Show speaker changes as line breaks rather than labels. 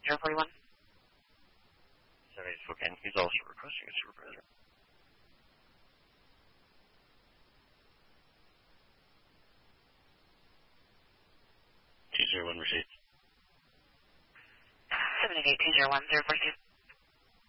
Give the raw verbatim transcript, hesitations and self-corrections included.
zero four one.
seven eight Spokane. He's also requesting a supervisor. two zero one received.
seven eight eight two zero one zero four two.